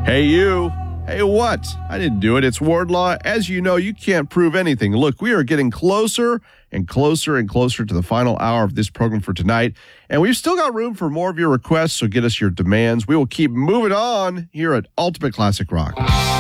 Hey, you. Hey, what? I didn't do it. It's Wardlaw. As you know, you can't prove anything. Look, we are getting closer and closer and closer to the final hour of this program for tonight. And we've still got room for more of your requests, so get us your demands. We will keep moving on here at Ultimate Classic Rock.